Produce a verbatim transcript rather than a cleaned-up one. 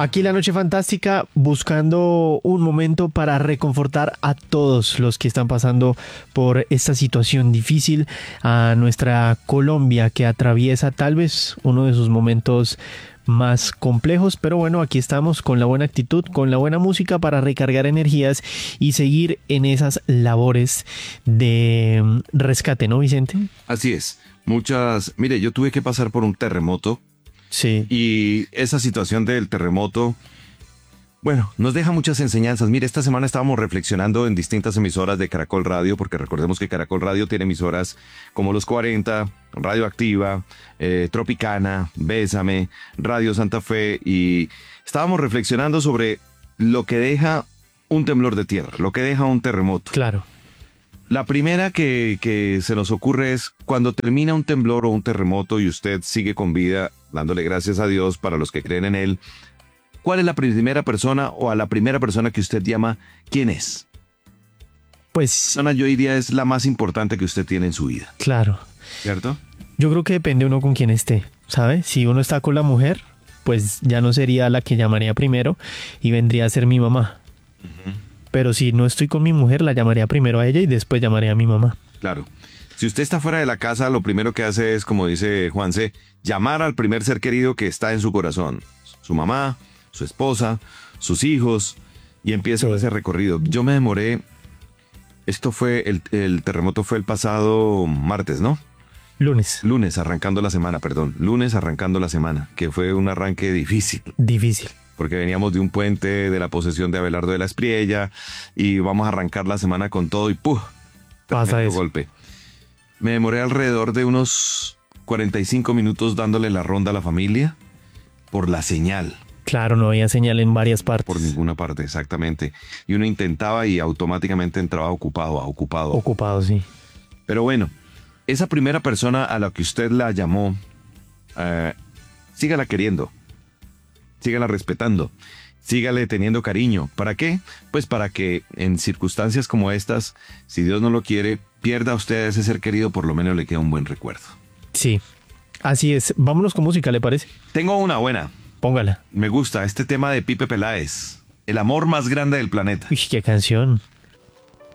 Aquí la Noche Fantástica, buscando un momento para reconfortar a todos los que están pasando por esta situación difícil, a nuestra Colombia que atraviesa tal vez uno de sus momentos más complejos, pero bueno, aquí estamos con la buena actitud, con la buena música para recargar energías y seguir en esas labores de rescate, ¿no, Vicente? Así es. Muchas... Mire, yo tuve que pasar por un terremoto. Sí. Y esa situación del terremoto, bueno, nos deja muchas enseñanzas. Mire, esta semana estábamos reflexionando en distintas emisoras de Caracol Radio, porque recordemos que Caracol Radio tiene emisoras como Los cuarenta, Radioactiva, eh, Tropicana, Bésame, Radio Santa Fe, y estábamos reflexionando sobre lo que deja un temblor de tierra, lo que deja un terremoto. Claro. La primera que, que se nos ocurre es cuando termina un temblor o un terremoto y usted sigue con vida, dándole gracias a Dios para los que creen en Él. ¿Cuál es la primera persona o a la primera persona que usted llama? ¿Quién es? Pues... persona, yo diría, es la más importante que usted tiene en su vida. Claro. ¿Cierto? Yo creo que depende uno con quién esté, ¿sabe? Si uno está con la mujer, pues ya no sería la que llamaría primero y vendría a ser mi mamá. Uh-huh. Pero si no estoy con mi mujer, la llamaría primero a ella y después llamaría a mi mamá. Claro. Si usted está fuera de la casa, lo primero que hace es, como dice Juanse, llamar al primer ser querido que está en su corazón. Su mamá, su esposa, sus hijos, y empieza sí. ese recorrido. Yo me demoré, esto fue, el, el terremoto fue el pasado martes, ¿no? Lunes. Lunes, arrancando la semana, perdón. Lunes, arrancando la semana, que fue un arranque difícil. Difícil. Porque veníamos de un puente de la posesión de Abelardo de la Espriella y vamos a arrancar la semana con todo y ¡puf! Pasa eso. Golpe. Me demoré alrededor de unos cuarenta y cinco minutos dándole la ronda a la familia por la señal. Claro, no había señal en varias partes. Por ninguna parte, exactamente. Y uno intentaba y automáticamente entraba ocupado, ocupado. Ocupado, sí. Pero bueno, esa primera persona a la que usted la llamó, eh, sígala queriendo. Sígala respetando, sígale teniendo cariño. ¿Para qué? Pues para que en circunstancias como estas, si Dios no lo quiere, pierda usted a ese ser querido, por lo menos le queda un buen recuerdo. Sí, así es. Vámonos con música, ¿le parece? Tengo una buena. Póngala. Me gusta este tema de Pipe Peláez, El amor más grande del planeta. Uy, qué canción.